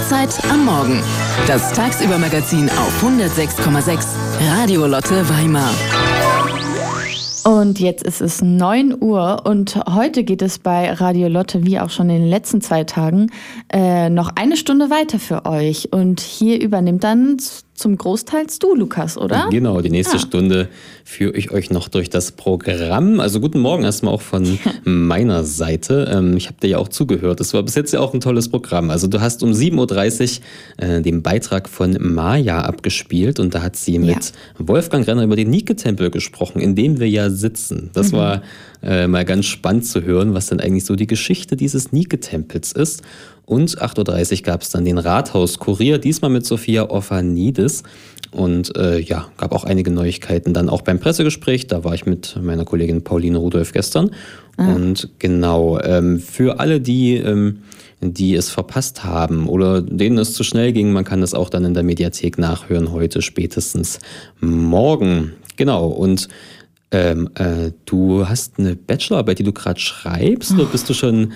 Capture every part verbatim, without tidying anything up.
Mahlzeit am Morgen. Das Tagsüber-Magazin auf hundertsechs Komma sechs Radio Lotte Weimar. Und jetzt ist es neun Uhr und heute geht es bei Radio Lotte, wie auch schon in den letzten zwei Tagen, äh, noch eine Stunde weiter für euch. Und hier übernimmt dann zum Großteil du, Lukas, oder? Genau, die nächste ja. Stunde führe ich euch noch durch das Programm. Also guten Morgen erstmal auch von meiner Seite. Ähm, ich habe dir ja auch zugehört. Das war bis jetzt ja auch ein tolles Programm. Also du hast um sieben Uhr dreißig äh, den Beitrag von Maja abgespielt und da hat sie mit ja. Wolfgang Renner über den Nike-Tempel gesprochen, in dem wir ja sitzen. Das mhm. war äh, mal ganz spannend zu hören, was denn eigentlich so die Geschichte dieses Nike-Tempels ist. Und acht Uhr dreißig gab es dann den Rathauskurier, diesmal mit Sophia Orphanidis. Und äh, ja, gab auch einige Neuigkeiten dann auch beim Pressegespräch. Da war ich mit meiner Kollegin Pauline Rudolph gestern. Ah. Und genau, ähm, für alle, die, ähm, die es verpasst haben oder denen es zu schnell ging, man kann das auch dann in der Mediathek nachhören, heute spätestens morgen. Genau, und Ähm, äh, du hast eine Bachelorarbeit, die du gerade schreibst, oder bist du schon...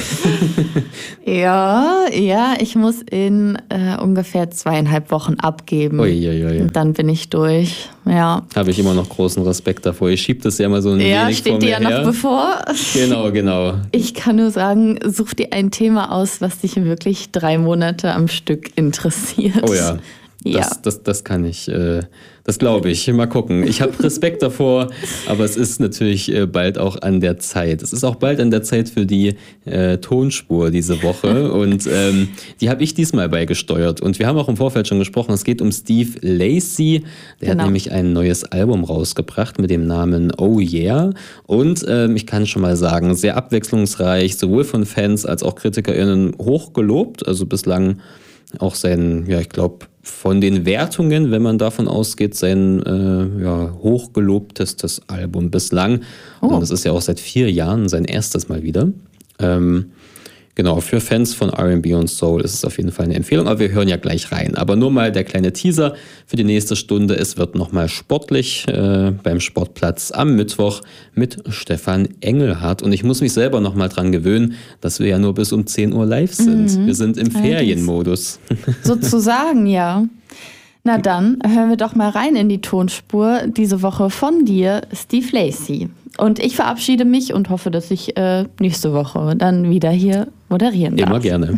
ja, ja, ich muss in äh, ungefähr zweieinhalb Wochen abgeben. Uiuiui. Und dann bin ich durch, ja. Habe ich immer noch großen Respekt davor. Ich schiebe das ja mal so ein ja, wenig steht vor dir mir ja her. noch bevor. Genau, genau. Ich kann nur sagen, such dir ein Thema aus, was dich wirklich drei Monate am Stück interessiert. Oh ja. Das, ja. das, das kann ich, äh, das glaube ich. Mal gucken. Ich habe Respekt davor, aber es ist natürlich äh, bald auch an der Zeit. Es ist auch bald an der Zeit für die äh, Tonspur diese Woche und ähm, die habe ich diesmal beigesteuert. Und wir haben auch im Vorfeld schon gesprochen, es geht um Steve Lacy. Der genau. hat nämlich ein neues Album rausgebracht mit dem Namen Oh Yeah. Und ähm, ich kann schon mal sagen, sehr abwechslungsreich, sowohl von Fans als auch KritikerInnen hochgelobt. Also bislang auch sein, ja, ich glaube, von den Wertungen, wenn man davon ausgeht, sein äh, ja, hochgelobtestes Album bislang. Oh. Und das ist ja auch seit vier Jahren sein erstes Mal wieder. Ähm, genau, für Fans von R and B und Soul ist es auf jeden Fall eine Empfehlung, aber wir hören ja gleich rein. Aber nur mal der kleine Teaser für die nächste Stunde. Es wird nochmal sportlich äh, beim Sportplatz am Mittwoch mit Stefan Engelhardt. Und ich muss mich selber nochmal dran gewöhnen, dass wir ja nur bis um zehn Uhr live sind. Mhm. Wir sind im Ferienmodus. Sozusagen, ja. Na dann, hören wir doch mal rein in die Tonspur diese Woche von dir, Steve Lacy. Und ich verabschiede mich und hoffe, dass ich äh, nächste Woche dann wieder hier moderieren darf. Immer gerne.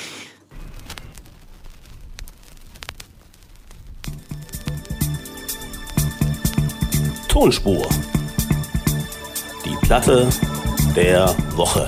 Tonspur. Die Platte der Woche.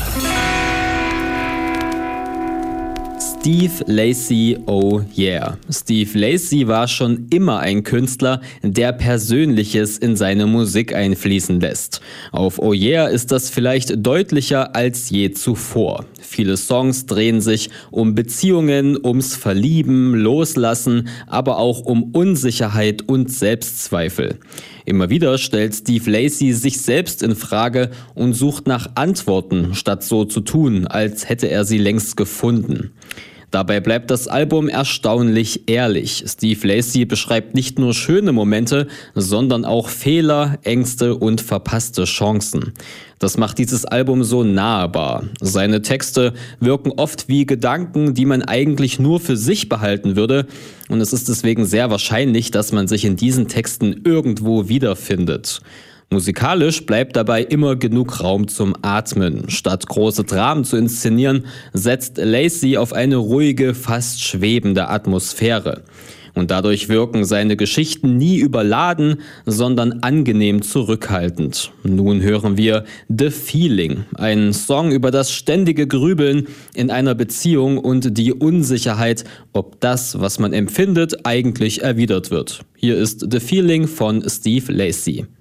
Steve Lacy, oh yeah. Steve Lacy war schon immer ein Künstler, der Persönliches in seine Musik einfließen lässt. Auf Oh yeah ist das vielleicht deutlicher als je zuvor. Viele Songs drehen sich um Beziehungen, ums Verlieben, Loslassen, aber auch um Unsicherheit und Selbstzweifel. Immer wieder stellt Steve Lacy sich selbst in Frage und sucht nach Antworten, statt so zu tun, als hätte er sie längst gefunden. Dabei bleibt das Album erstaunlich ehrlich. Steve Lacy beschreibt nicht nur schöne Momente, sondern auch Fehler, Ängste und verpasste Chancen. Das macht dieses Album so nahbar. Seine Texte wirken oft wie Gedanken, die man eigentlich nur für sich behalten würde. Und es ist deswegen sehr wahrscheinlich, dass man sich in diesen Texten irgendwo wiederfindet. Musikalisch bleibt dabei immer genug Raum zum Atmen. Statt große Dramen zu inszenieren, setzt Lacy auf eine ruhige, fast schwebende Atmosphäre. Und dadurch wirken seine Geschichten nie überladen, sondern angenehm zurückhaltend. Nun hören wir The Feeling, einen Song über das ständige Grübeln in einer Beziehung und die Unsicherheit, ob das, was man empfindet, eigentlich erwidert wird. Hier ist The Feeling von Steve Lacy.